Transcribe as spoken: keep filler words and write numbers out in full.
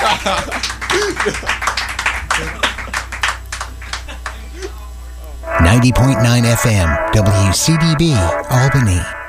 ninety point nine F M, W C B B, Albany.